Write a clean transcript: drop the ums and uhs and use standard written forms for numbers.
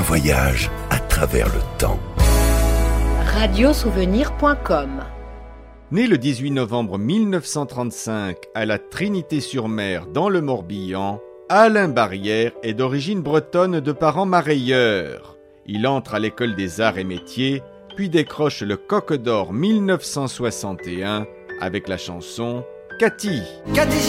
voyage à travers le temps. Radiosouvenir.com. Né le 18 novembre 1935 à la Trinité-sur-Mer dans le Morbihan, Alain Barrière est d'origine bretonne de parents marailleurs. Il entre à l'école des arts et métiers, puis décroche le Coq d'Or 1961 avec la chanson Cathy. Cathy,